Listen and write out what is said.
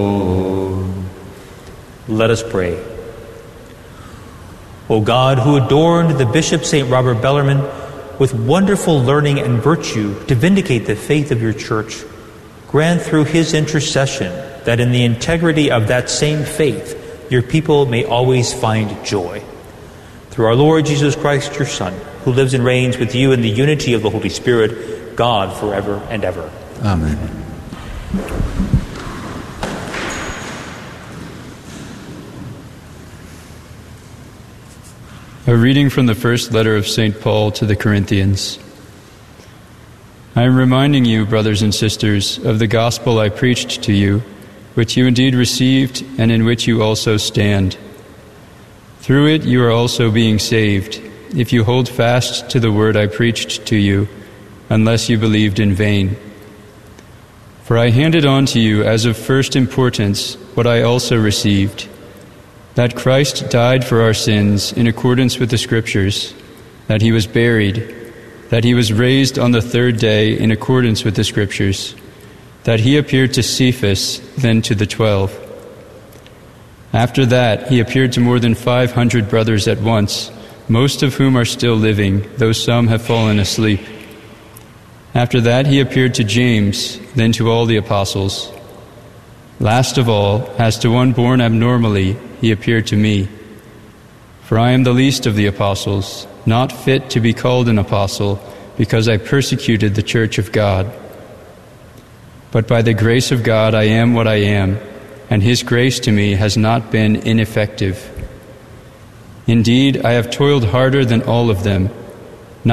Let us pray. O God, who adorned the Bishop St. Robert Bellarmine with wonderful learning and virtue to vindicate the faith of your Church, grant through his intercession that in the integrity of that same faith your people may always find joy. Through our Lord Jesus Christ, your Son, who lives and reigns with you in the unity of the Holy Spirit, God, forever and ever. Amen. A reading from the first letter of St. Paul to the Corinthians. I am reminding you, brothers and sisters, of the gospel I preached to you, which you indeed received and in which you also stand. Through it you are also being saved, if you hold fast to the word I preached to you, unless you believed in vain. For I handed on to you as of first importance what I also received, that Christ died for our sins in accordance with the Scriptures, that he was buried, that he was raised on the third day in accordance with the Scriptures, that he appeared to Cephas, then to the 12. After that, he appeared to more than 500 brothers at once, most of whom are still living, though some have fallen asleep. After that, he appeared to James, then to all the apostles. Last of all, as to one born abnormally, he appeared to me. For I am the least of the apostles, not fit to be called an apostle, because I persecuted the church of God. But by the grace of God I am what I am, and his grace to me has not been ineffective. Indeed, I have toiled harder than all of them,